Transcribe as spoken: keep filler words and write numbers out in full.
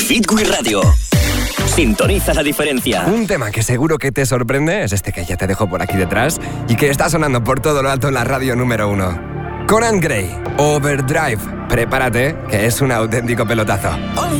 Hit Wii Radio. Sintoniza la diferencia. Un tema que seguro que te sorprende es este que ya te dejo por aquí detrás y que está sonando por todo lo alto en la radio número uno. Conan Gray, Overdrive. Prepárate, que es un auténtico pelotazo.